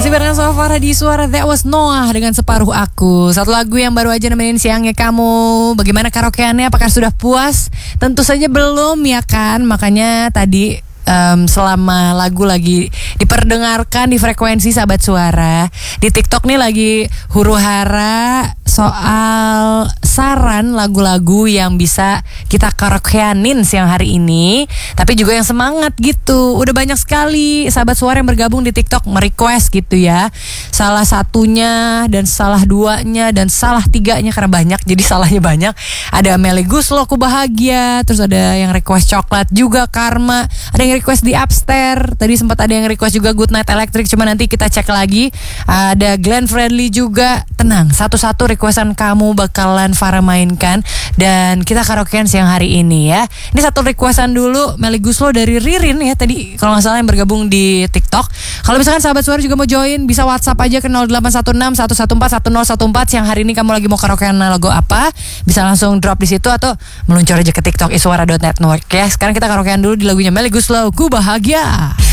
Masih bareng sama Farah di Suara That Was Noah dengan Separuh Aku. Satu lagu yang baru aja nemenin siangnya kamu. Bagaimana karaokeannya? Apakah sudah puas? Tentu saja belum ya kan. Makanya tadi selama lagu lagi diperdengarkan di frekuensi Sahabat Suara, di TikTok nih lagi huru-hara soal saran lagu-lagu yang bisa kita karaokeanin siang hari ini, tapi juga yang semangat gitu. Udah banyak sekali Sahabat Suara yang bergabung di TikTok merequest gitu ya. Salah satunya dan salah duanya dan salah tiganya, karena banyak jadi salahnya banyak. Ada Melly Guslo, Ku Bahagia. Terus ada yang request coklat juga, Karma. Ada yang request di Upstairs. Tadi sempat ada yang request juga Good Night Electric, cuma nanti kita cek lagi. Ada Glenn Fredly juga. Tenang, satu-satu requestan kamu bakalan Farah mainkan dan kita karaokean siang hari ini ya. Ini satu requestan dulu, Melly Guslo dari Ririn ya, tadi kalau nggak salah yang bergabung di TikTok. Kalau misalkan Sahabat Suara juga mau join, bisa WhatsApp aja ke 0816 114 1014. Siang hari ini kamu lagi mau karaokean lagu apa, bisa langsung drop di situ atau meluncur aja ke TikTok iswara.net network ya. Sekarang kita karaokean dulu di lagunya Melly Guslo, Ku Bahagia.